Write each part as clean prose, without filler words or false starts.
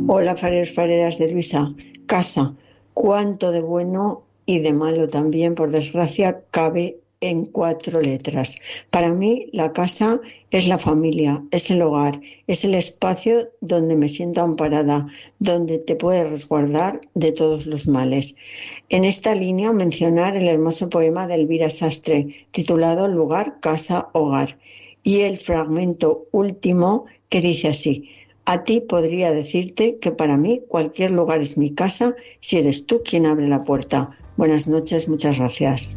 Hola, fareros, fareras de Luisa. Casa. Cuánto de bueno y de malo también, por desgracia, cabe en 4 letras. Para mí, la casa es la familia, es el hogar, es el espacio donde me siento amparada, donde te puedes resguardar de todos los males. En esta línea, mencionar el hermoso poema de Elvira Sastre, titulado Lugar, casa, hogar, y el fragmento último que dice así: a ti podría decirte que para mí cualquier lugar es mi casa si eres tú quien abre la puerta. Buenas noches, muchas gracias.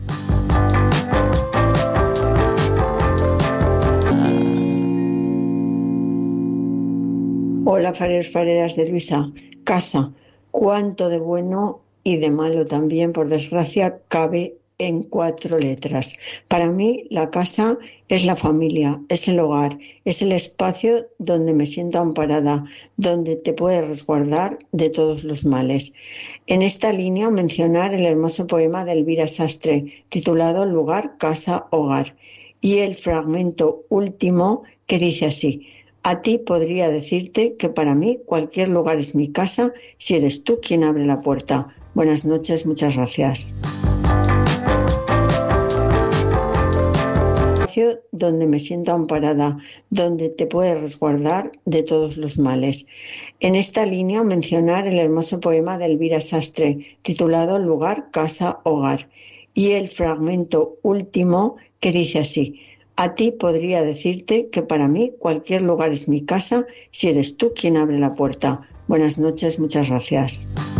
Hola, fareros, fareras de Luisa. Casa. Cuánto de bueno y de malo también, por desgracia, cabe en 4 letras. Para mí, la casa es la familia, es el hogar, es el espacio donde me siento amparada, donde te puedes resguardar de todos los males. En esta línea, mencionar el hermoso poema de Elvira Sastre, titulado Lugar, casa, hogar, y el fragmento último que dice así: a ti podría decirte que para mí cualquier lugar es mi casa si eres tú quien abre la puerta. Buenas noches, muchas gracias. Donde me siento amparada, donde te puedes resguardar de todos los males. En esta línea, mencionar el hermoso poema de Elvira Sastre, titulado Lugar, casa, hogar, y el fragmento último que dice así: a ti podría decirte que para mí cualquier lugar es mi casa si eres tú quien abre la puerta. Buenas noches, muchas gracias.